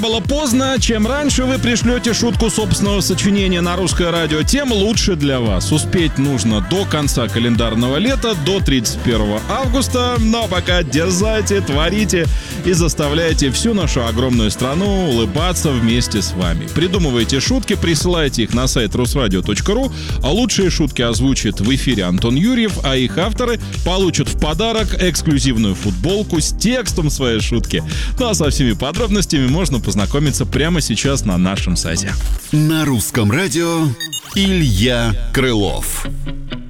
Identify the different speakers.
Speaker 1: Было поздно. Чем раньше вы пришлете шутку собственного сочинения на Русское радио, тем лучше для вас. Успеть нужно до конца календарного лета, до 31 августа. Но пока дерзайте, творите и заставляйте всю нашу огромную страну улыбаться вместе с вами. Придумывайте шутки, присылайте их на сайт rusradio.ru, а лучшие шутки озвучит в эфире Антон Юрьев, а их авторы получат в подарок эксклюзивную футболку с текстом своей шутки. Ну а со всеми подробностями можно познакомиться прямо сейчас на нашем сайте.
Speaker 2: На Русском радио Илья Крылов.